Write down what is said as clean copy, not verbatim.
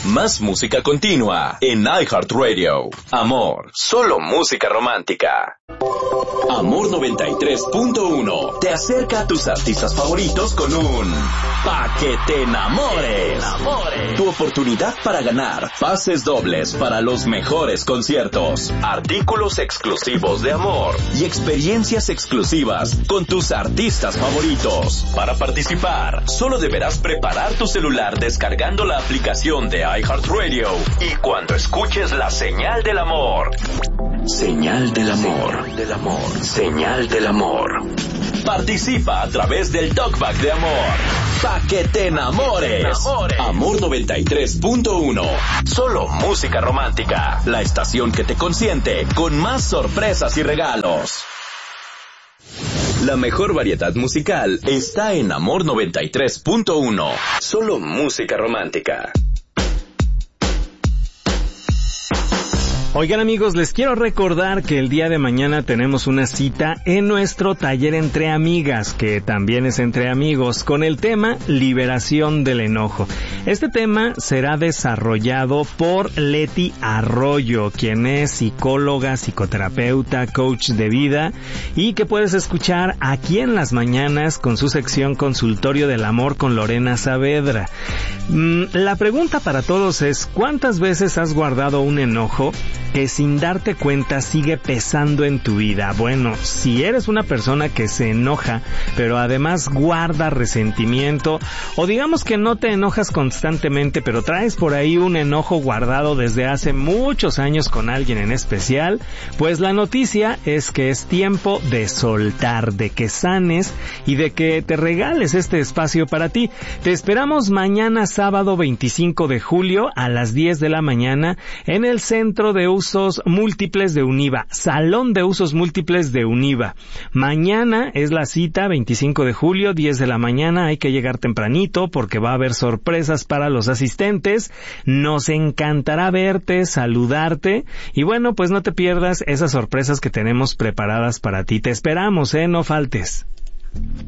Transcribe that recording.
Más música continua en iHeartRadio. Amor, solo música romántica. Amor 93.1 te acerca a tus artistas favoritos con un Pa' que te enamores. Tu oportunidad para ganar pases dobles para los mejores conciertos, artículos exclusivos de Amor y experiencias exclusivas con tus artistas favoritos. Para participar, solo deberás preparar tu celular descargando la aplicación de iHeartRadio y cuando escuches la señal del amor. Señal del amor. Señal del amor. Participa a través del Talkback de Amor. Pa' que te enamores. Amor 93.1. Solo música romántica. La estación que te consiente con más sorpresas y regalos. La mejor variedad musical está en Amor 93.1. Solo música romántica. Oigan amigos, les quiero recordar que el día de mañana tenemos una cita en nuestro taller Entre Amigas, que también es entre amigos, con el tema Liberación del Enojo. Este tema será desarrollado por Leti Arroyo, quien es psicóloga, psicoterapeuta, coach de vida y que puedes escuchar aquí en las mañanas con su sección Consultorio del Amor con Lorena Saavedra. La pregunta para todos es, ¿cuántas veces has guardado un enojo que sin darte cuenta sigue pesando en tu vida? Bueno, si eres una persona que se enoja, pero además guarda resentimiento, o digamos que no te enojas constantemente, pero traes por ahí un enojo guardado desde hace muchos años con alguien en especial, pues la noticia es que es tiempo de soltar, de que sanes y de que te regales este espacio para ti. Te esperamos mañana sábado 25 de julio a las 10 de la mañana en el Centro de Usos Múltiples de UNIVA, Salón de Usos Múltiples de UNIVA. Mañana es la cita, 25 de julio, 10 de la mañana. Hay que llegar tempranito porque va a haber sorpresas para los asistentes. Nos encantará verte, saludarte y bueno, pues no te pierdas esas sorpresas que tenemos preparadas para ti. Te esperamos, no faltes.